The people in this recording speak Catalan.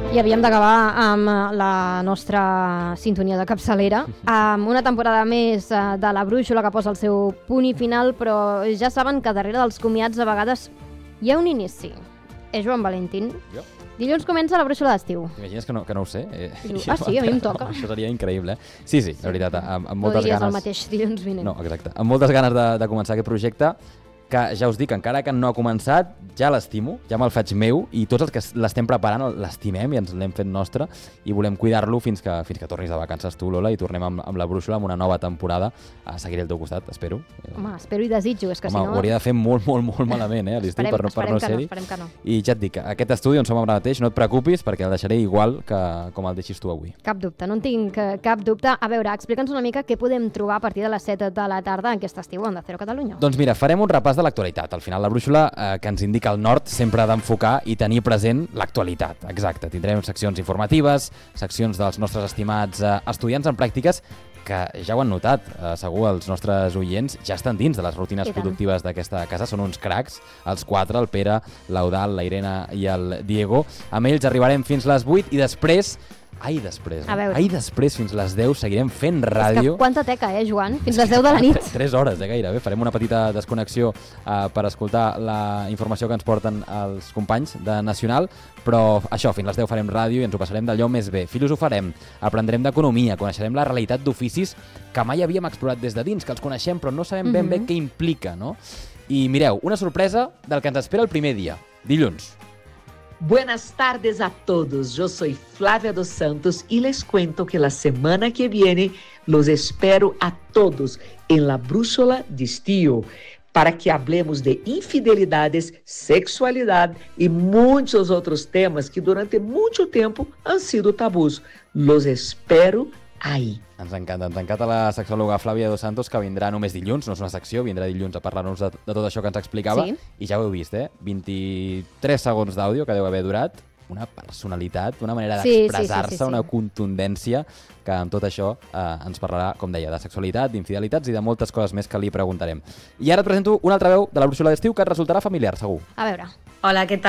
I havíem d'acabar amb la nostra sintonia de capçalera, amb una temporada més de La Brúixola que posa el seu punt i final, però ja saben que darrere dels comiats a vegades hi ha un inici. Joan Valentín. Jo? Dilluns comença La Brúixola d'estiu. T'imagines que no ho sé? Sí, a mi em toca. Això seria increïble, eh? Sí, la veritat, amb moltes diries ganes... el mateix dilluns vinent. No, exacte. Amb moltes ganes de començar aquest projecte, que ja us dic, encara que no ha començat, ja l'estimo, ja me'l faig meu, i tots els que l'estem preparant l'estimem i ens l'hem fet nostre, i volem cuidar-lo fins que tornis de vacances tu, Lola, i tornem amb La Brúixola, amb una nova temporada. Seguiré al teu costat, espero. Home, espero i desitjo, és que si no... Ho hauria de fer molt malament, a l'estiu, per no ser-hi. Esperem que no. I ja et dic, aquest estudi on som ara mateix, no et preocupis, perquè el deixaré igual que com el deixis tu avui. Cap dubte, no en tinc cap dubte. A veure, explica'ns una mica què podem trobar a partir de les 7 de la tarda en aquest estiu a Onda Cero Catalunya. Doncs mira, farem un repàs de l'actualitat. Al final, La Brúixola, que ens indica el nord, sempre ha d'enfocar i tenir present l'actualitat. Exacte, tindrem seccions informatives, seccions dels nostres estimats estudiants en pràctiques, que ja ho han notat, segur els nostres oients ja estan dins de les rutines productives d'aquesta casa, són uns cracs, els 4, el Pere, l'Eudald, la Irene i el Diego. Amb ells arribarem fins les 8 i després fins les 10 seguirem fent ràdio. És que quanta teca, Joan? Fins les 10 de la nit. 3 hores, gairebé. Farem una petita desconnexió per escoltar la informació que ens porten els companys de Nacional, però això, fins les 10 farem ràdio i ens ho passarem d'allò més bé. Filosofarem, aprendrem d'economia, coneixerem la realitat d'oficis que mai havíem explorat des de dins, que els coneixem però no sabem ben bé què implica, no? I mireu, una sorpresa del que ens espera el primer dia, dilluns. Buenas tardes a todos, yo soy Flávia dos Santos y les cuento que la semana que viene los espero a todos en La Brúixola d'Estiu para que hablemos de infidelidades, sexualidad y muchos otros temas que durante mucho tiempo han sido tabús. Los espero ahí. Ens encanta la sexòloga Flàvia dos Santos, que vindrà només dilluns, no és una secció, vindrà dilluns a parlar-nos de tot això que ens explicava, i ja ho heu vist, 23 segons d'àudio que deu haver durat, una personalitat, una manera d'expressar-se, una contundència, que amb tot això ens parlarà, com deia, de sexualitat, d'infidelitats i de moltes coses més que li preguntarem. I ara et presento una altra veu de La Brúixola d'Estiu que et resultarà familiar, segur. A veure. Hola, què tal?